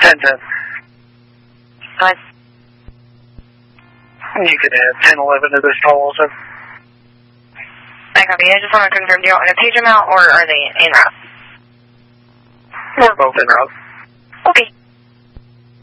10-10. Go ahead. You could add 10-11 to this call also. I copy. I just want to confirm, do you want me to page them out, or are they en route? We're both en route. Okay.